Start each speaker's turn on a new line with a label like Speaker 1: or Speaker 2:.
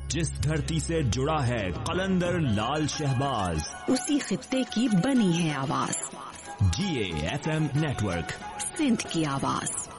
Speaker 1: जिस धरती से जुड़ा है कलंदर लाल शहबाज,
Speaker 2: उसी खित्ते की बनी है आवाज।
Speaker 1: GA FM नेटवर्क,
Speaker 2: सिंध की आवाज।